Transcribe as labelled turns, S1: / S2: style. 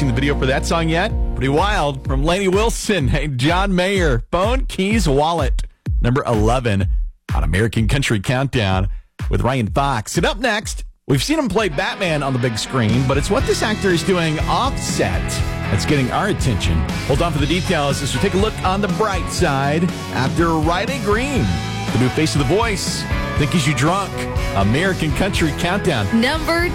S1: seen the video for that song yet? Pretty wild. From Lainey Wilson and John Mayer. Phone Keys Wallet. Number 11 on American Country Countdown with Ryan Fox. And up next, we've seen him play Batman on the big screen, but it's what this actor is doing offset that's getting our attention. Hold on for the details as we take a look on the bright side after Riley Green, the new face of The Voice. Think Is You Drunk? American Country Countdown.
S2: Number